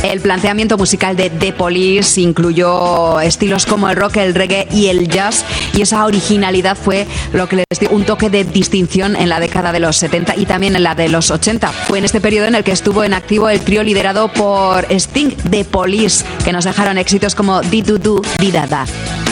El planteamiento musical de The Police incluyó estilos como el rock, el reggae y el jazz, y esa originalidad fue lo que les dio un toque de distinción en la década de los 70 y también en la de los 80. Fue en este periodo en el que estuvo en activo el trío liderado por Sting, The Police, que nos dejaron éxitos como Di Du Du, Di Da Da.